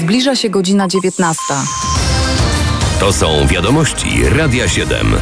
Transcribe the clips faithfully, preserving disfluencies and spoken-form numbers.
Zbliża się godzina dziewiętnasta. To są wiadomości Radia siedem.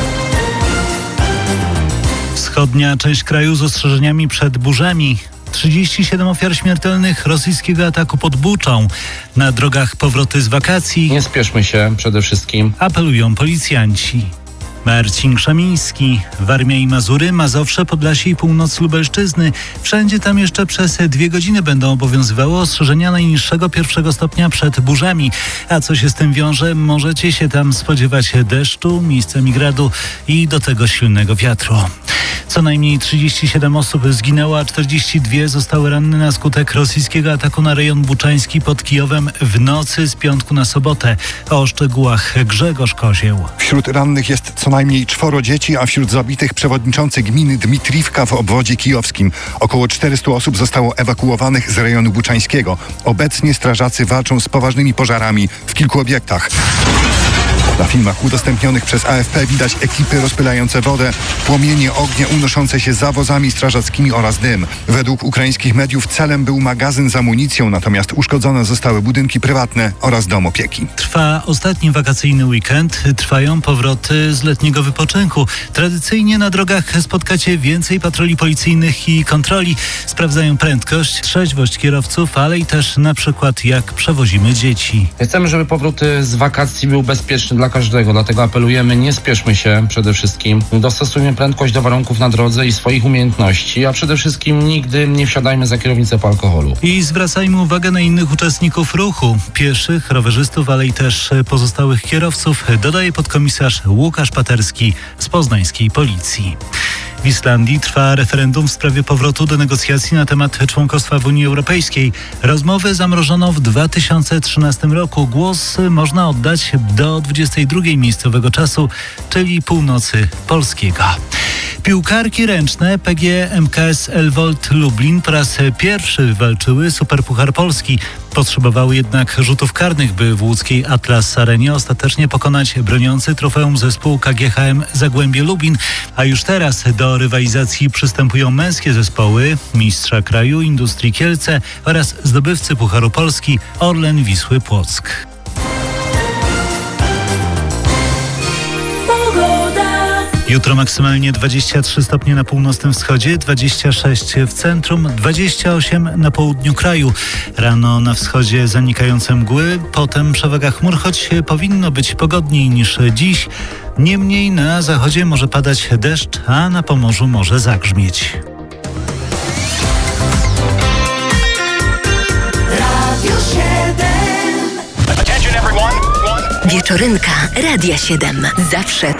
Wschodnia część kraju z ostrzeżeniami przed burzami. trzydzieści siedem ofiar śmiertelnych rosyjskiego ataku pod Buczą. Na drogach powroty z wakacji. Nie spieszmy się przede wszystkim. Apelują policjanci. Marcin Krzemiński. Warmia i Mazury, Mazowsze, Podlasie i północ Lubelszczyzny. Wszędzie tam jeszcze przez dwie godziny będą obowiązywały ostrzeżenia najniższego pierwszego stopnia przed burzami. A co się z tym wiąże? Możecie się tam spodziewać deszczu, miejscami gradu i do tego silnego wiatru. Co najmniej trzydzieści siedem osób zginęło, a czterdzieści dwie zostały ranne na skutek rosyjskiego ataku na rejon buczański pod Kijowem w nocy z piątku na sobotę. O szczegółach Grzegorz Kozieł. Wśród rannych jest co najmniej czworo dzieci, a wśród zabitych przewodniczący gminy Dmitriwka w obwodzie kijowskim. Około czterystu osób zostało ewakuowanych z rejonu buczańskiego. Obecnie strażacy walczą z poważnymi pożarami w kilku obiektach. Na filmach udostępnionych przez A F P widać ekipy rozpylające wodę, płomienie ognia unoszące się za wozami strażackimi oraz dym. Według ukraińskich mediów celem był magazyn z amunicją, natomiast uszkodzone zostały budynki prywatne oraz dom opieki. Trwa ostatni wakacyjny weekend, trwają powroty z letniego wypoczynku. Tradycyjnie na drogach spotkacie więcej patroli policyjnych i kontroli. Sprawdzają prędkość, trzeźwość kierowców, ale i też na przykład jak przewozimy dzieci. Chcemy, żeby powrót z wakacji był bezpieczny dla każdego, dlatego apelujemy, nie spieszmy się przede wszystkim. Dostosujmy prędkość do warunków na drodze i swoich umiejętności, a przede wszystkim nigdy nie wsiadajmy za kierownicę po alkoholu. I zwracajmy uwagę na innych uczestników ruchu, pieszych, rowerzystów, ale i też pozostałych kierowców, dodaje podkomisarz Łukasz Paterski z poznańskiej policji. W Islandii trwa referendum w sprawie powrotu do negocjacji na temat członkostwa w Unii Europejskiej. Rozmowy zamrożono w dwa tysiące trzynastym roku. Głos można oddać do dwudziestej drugiej miejscowego czasu, czyli północy polskiego. Piłkarki ręczne P G M K S Elwold Lublin po raz pierwszy wywalczyły Superpuchar Polski. Potrzebowały jednak rzutów karnych, by w łódzkiej Atlas Arenie ostatecznie pokonać broniący trofeum zespół K G H M Zagłębie Lubin. A już teraz do rywalizacji przystępują męskie zespoły mistrza kraju Industrii Kielce oraz zdobywcy Pucharu Polski Orlen Wisły Płock. Jutro maksymalnie dwadzieścia trzy stopnie na północnym wschodzie, dwadzieścia sześć w centrum, dwadzieścia osiem na południu kraju. Rano na wschodzie zanikające mgły, potem przewaga chmur, choć powinno być pogodniej niż dziś. Niemniej na zachodzie może padać deszcz, a na Pomorzu może zagrzmieć. Wieczorynka Radia siedem. Zawsze